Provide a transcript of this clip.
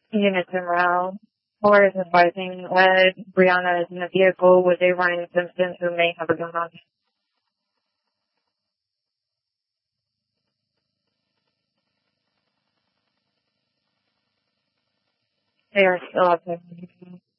units en route. Or is advising that Brianna is in a vehicle with a Ryan Simpson who may have a gun on. They are still up there.